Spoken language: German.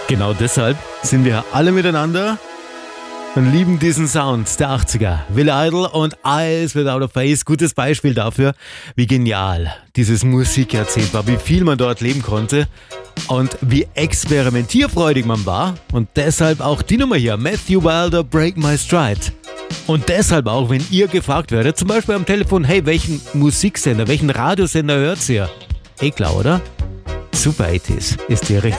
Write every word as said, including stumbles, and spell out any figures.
Genau deshalb sind wir alle miteinander und lieben diesen Sound der achtziger. Billy Idol und Eyes Without a Face. Gutes Beispiel dafür, wie genial dieses Musikjahrzehnt war, wie viel man dort leben konnte und wie experimentierfreudig man war. Und deshalb auch die Nummer hier, Matthew Wilder, Break My Stride. Und deshalb auch, wenn ihr gefragt werdet, zum Beispiel am Telefon, hey, welchen Musiksender, welchen Radiosender hört ihr? Eh klar, oder? Super achtziger ist die richtige